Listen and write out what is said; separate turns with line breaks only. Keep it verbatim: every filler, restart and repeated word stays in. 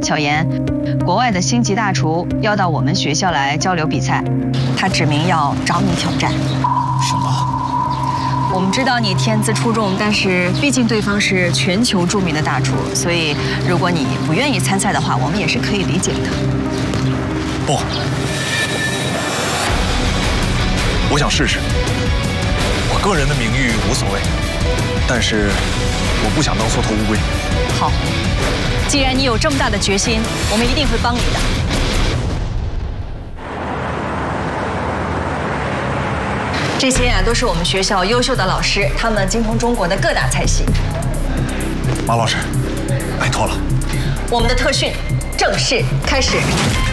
小严，国外的星级大厨要到我们学校来交流比赛，他指明要找你挑战。
什么？
我们知道你天资出众，但是毕竟对方是全球著名的大厨，所以如果你不愿意参赛的话，我们也是可以理解的。
不，我想试试。我个人的名誉无所谓，但是我不想当缩头乌龟。
好，既然你有这么大的决心，我们一定会帮你的。这些啊，都是我们学校优秀的老师，他们精通中国的各大菜系。
马老师，拜托了。
我们的特训正式开始。